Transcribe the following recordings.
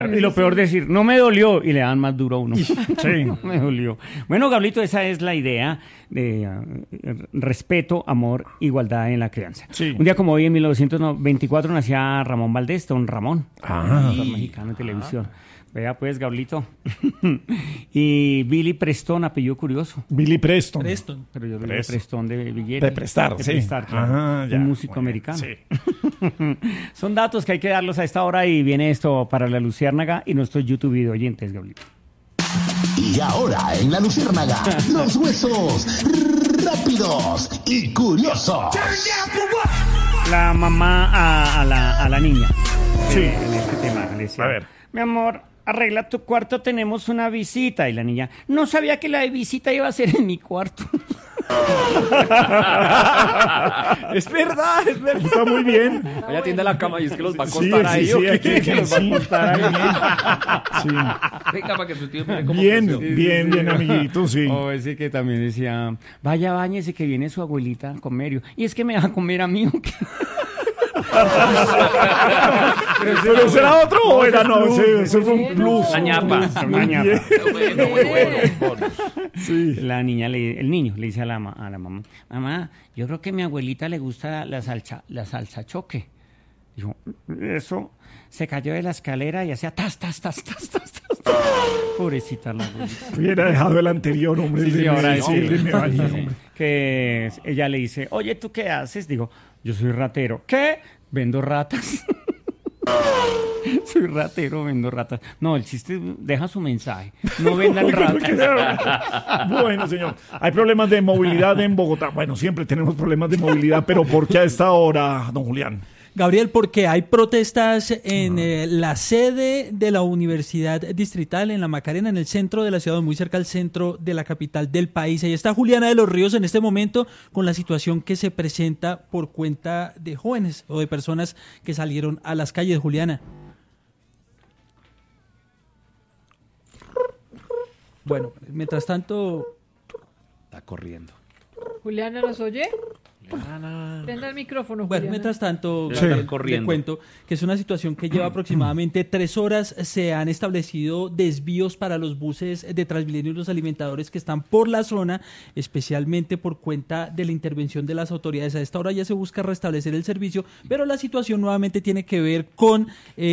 Y lo peor decir, no me dolió, y le dan más duro a uno. Sí. No me dolió. Bueno, Gablito, esa es la idea de respeto, amor, igualdad en la crianza. Sí. Un día como hoy, en 1924, nacía Ramón Valdés, don Ramón, actor mexicano en televisión. Vea pues, Gablito. Y Billy Preston, apellido curioso. Billy Preston. Pero yo digo Preston. Preston de billete. De prestar, de sí. prestar, claro. Ajá, ya. Un músico Muy bien, americano. sí. Son datos que hay que darlos a esta hora y viene esto para la Luciérnaga y nuestros YouTube video oyentes, Gablito. Y ahora en La Luciérnaga, los huesos rápidos y curiosos. La mamá a la niña. Sí. En este tema le decía, A ver. mi amor, arregla tu cuarto, tenemos una visita. Y la niña, no sabía que la visita iba a ser en mi cuarto. Es verdad. Está muy bien. Ella tiende la cama y es que los va a Sí, acostar ahí. sí, ¿o sí, qué? aquí, Que los va a acostar ahí. Sí. Venga, para que su tío mire cómo Bien, creció. bien, amiguito, sí. O ese que también decía, vaya, báñese que viene su abuelita a comer. Y es que me va a comer a mí. ¿O qué? ¿Pero ese era otro o era no? Ese fue un plus. Una ñapa. Una ñapa. Bueno, muy bueno. Sí. El niño le dice a la mamá, mamá, yo creo que a mi abuelita le gusta la salsa choque. Dijo, eso, se cayó de la escalera y hacía tas. Pobrecita la abuelita. Hubiera dejado el anterior, hombre. Sí, ahora sí. el de me bañé, Sí. hombre. Que ella le dice, oye, ¿tú qué haces? Digo, yo soy ratero. ¿Qué? Vendo ratas. Soy ratero, vendo ratas. No, el chiste deja su mensaje. No vendan ratas. Bueno, señor. Hay problemas de movilidad en Bogotá. Bueno, siempre tenemos problemas de movilidad, pero ¿por qué a esta hora, don Julián? Gabriel, porque hay protestas en la sede de la Universidad Distrital en La Macarena, en el centro de la ciudad, muy cerca al centro de la capital del país. Ahí está Juliana de los Ríos en este momento con la situación que se presenta por cuenta de jóvenes o de personas que salieron a las calles. Juliana. Bueno, mientras tanto... Está corriendo. Juliana, ¿nos oye? Prenda el micrófono, Bueno, Juliana. mientras tanto, Sí. le Corriendo. cuento que es una situación que lleva aproximadamente 3 horas. Se han establecido desvíos para los buses de Transmilenio y los alimentadores que están por la zona, especialmente por cuenta de la intervención de las autoridades. A esta hora ya se busca restablecer el servicio, pero la situación nuevamente tiene que ver con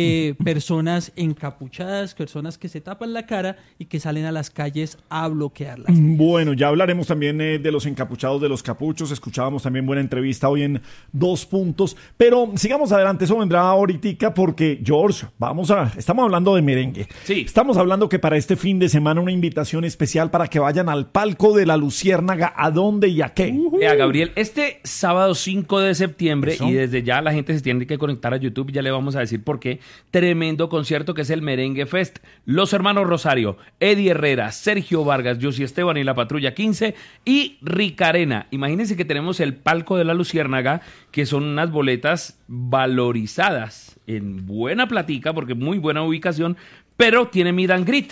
personas encapuchadas, personas que se tapan la cara y que salen a las calles a bloquearlas. Bueno, ya hablaremos también de los encapuchados, de los capuchos. Escuchábamos también buena entrevista hoy en 2 puntos. Pero sigamos adelante, eso vendrá ahorita porque, George, estamos hablando de merengue. Sí. Estamos hablando que para este fin de semana una invitación especial para que vayan al palco de la Luciérnaga. ¿A dónde y a qué? Vea, Gabriel, este sábado 5 de septiembre, Eso. y desde ya la gente se tiene que conectar a YouTube, ya le vamos a decir por qué, tremendo concierto que es el Merengue Fest. Los hermanos Rosario, Eddie Herrera, Sergio Vargas, Josie Esteban y la Patrulla 15 y Ricarena. Imagínense que tenemos el palco de la Luciérnaga, que son unas boletas valorizadas en buena platica, porque muy buena ubicación, pero tiene meet and greet.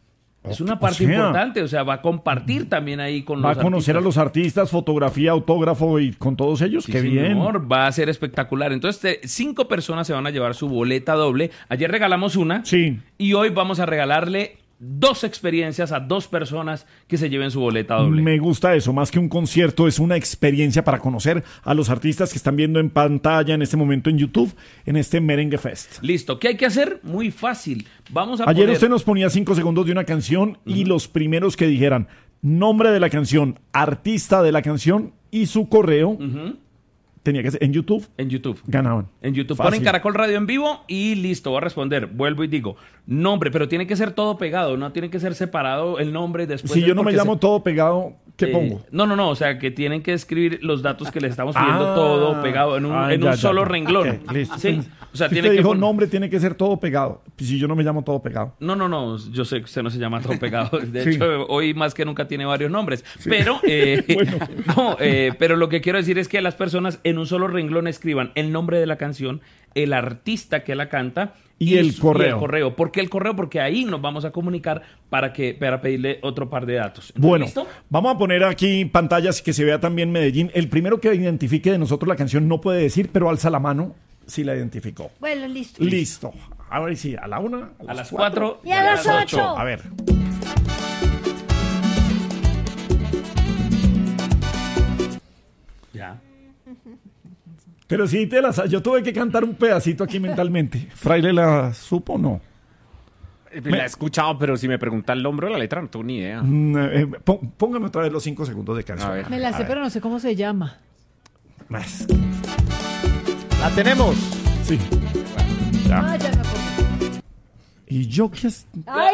Es una parte importante, o sea, va a compartir también ahí con Va a los conocer artistas. a los artistas, fotografía, autógrafo y con todos ellos. Sí, ¡Qué bien! señor, va a ser espectacular. Entonces, 5 personas se van a llevar su boleta doble. Ayer regalamos una Sí. y hoy vamos a regalarle 2 experiencias a 2 personas que se lleven su boleta doble. Me gusta eso, más que un concierto, es una experiencia para conocer a los artistas que están viendo en pantalla en este momento en YouTube, en este Merengue Fest. Listo, ¿qué hay que hacer? Muy fácil. Vamos a Ayer poner... usted nos ponía 5 segundos de una canción y los primeros que dijeran nombre de la canción, artista de la canción y su correo, tenía que ser en YouTube, En YouTube. ganaban. En YouTube Fácil. ponen Caracol Radio en vivo y listo, voy a responder. Vuelvo y digo, nombre, pero tiene que ser todo pegado, no tiene que ser separado el nombre después. Si yo no me llamo todo pegado, ¿qué pongo? No, o sea, que tienen que escribir los datos que les estamos pidiendo Ah. todo pegado en un, Ah, en ya, un ya, solo ya. renglón. Ok, listo. Sí, o sea, Si tiene usted que dijo pon- nombre, tiene que ser todo pegado. Si yo no me llamo todo pegado. No, yo sé que usted no se llama todo pegado. De Sí. hecho, hoy más que nunca tiene varios nombres. Pero, Bueno. pero lo que quiero decir es que las personas en un solo renglón escriban el nombre de la canción, el artista que la canta Y el correo. Y el correo. ¿Por qué el correo? Porque ahí nos vamos a comunicar para pedirle otro par de datos. Bueno, ¿Listo? vamos a poner aquí pantallas que se vea también Medellín. El primero que identifique de nosotros la canción no puede decir, pero alza la mano si la identificó. Bueno, listo. Listo. A ver, sí, a la 1, A las 4 Y a las 8. A ver. Ya. Pero sí te las... Yo tuve que cantar un pedacito aquí mentalmente. ¿Fraile la supo o no? La he escuchado, pero si me pregunta el nombre de la letra, no tengo ni idea. Póngame otra vez los 5 segundos de canción. A ver. Me la sé, pero no sé cómo se llama. Más. ¡La tenemos! Sí. Ah, ya me acordé. ¿Y yo qué es? ¡Ay!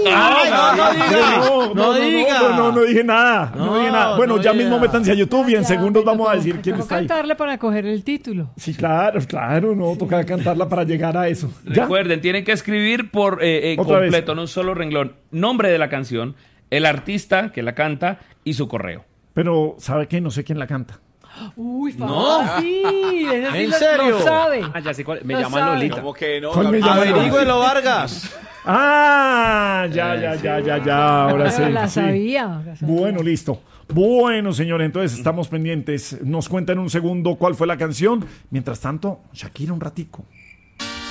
No dije nada. No dije nada. Bueno, ya mismo métanse a YouTube y en Ya, segundos me vamos a tocó- decir me quién tocó está ahí. cantarle para coger el título. Sí, claro, no, toca cantarla para llegar a eso. ¿Ya? Recuerden, tienen que escribir por Otra vez. completo, en un solo renglón, nombre de la canción, el artista que la canta y su correo. Pero, ¿sabe qué? No sé quién la canta. Uy, fácil. Ese sí ¿En lo serio? sabe. Ah, ya sé cuál. Me Lo llaman sabe. Lolita. ¿Cómo que no? ¿Cuál me llama? Averígüelo, Vargas. Ah, ya. Ahora sí. Pero la sí. sabía. Bueno, listo. Bueno, señores, entonces estamos pendientes. Nos cuentan en un segundo cuál fue la canción. Mientras tanto, Shakira un ratico.